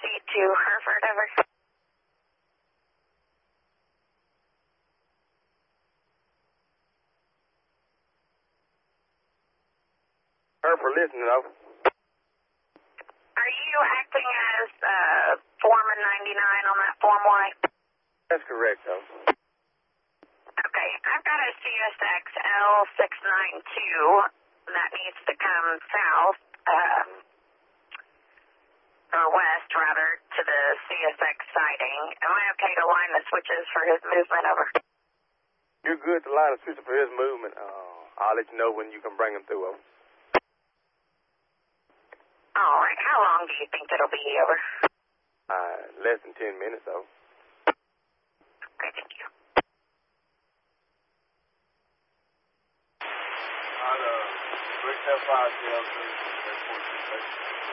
proceed to Hereford, over. Hereford, listening, over. Are you acting as Foreman 99 on that Form Y? That's correct, over. Okay, I've got a CSX L692 that needs to come south, or west, rather, to the CSX siding. Am I okay to line the switches for his movement, over? You're good to line the switch for his movement. I'll let you know when you can bring him through, over. All right, how long do you think it'll be, over? Less than 10 minutes, over. Okay, thank you. Break that 5 down, 3, 4, 6, 8.